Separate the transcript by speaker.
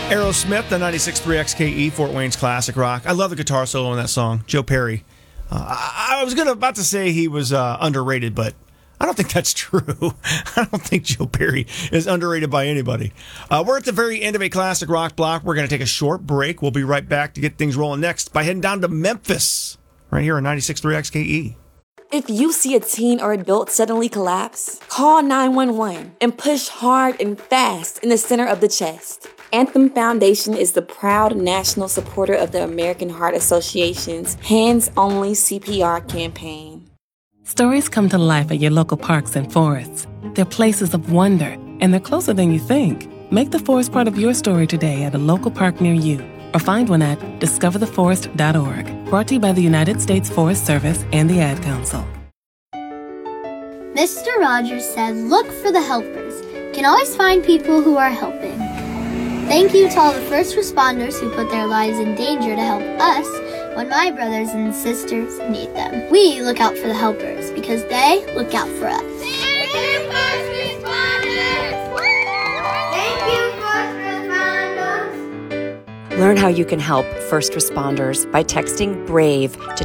Speaker 1: Aerosmith, the 96.3 XKE, Fort Wayne's classic rock. I love the guitar solo in that song. Joe Perry. I was about to say he was underrated, but I don't think that's true. I don't think Joe Perry is underrated by anybody. We're at the very end of a classic rock block. We're going to take a short break. We'll be right back to get things rolling next by heading down to Memphis, right here on 96.3 XKE.
Speaker 2: If you see a teen or adult suddenly collapse, call 911 and push hard and fast in the center of the chest. Anthem Foundation is the proud national supporter of the American Heart Association's Hands Only CPR campaign.
Speaker 3: Stories come to life at your local parks and forests. They're places of wonder, and they're closer than you think. Make the forest part of your story today at a local park near you, or find one at discovertheforest.org. Brought to you by the United States Forest Service and the Ad Council.
Speaker 4: Mr. Rogers said, "Look for the helpers. You can always find people who are helping." Thank you to all the first responders who put their lives in danger to help us when my brothers and sisters need them. We look out for the helpers because they look out for us.
Speaker 5: Thank you, first responders! Thank you, first responders!
Speaker 6: Learn how you can help first responders by texting BRAVE to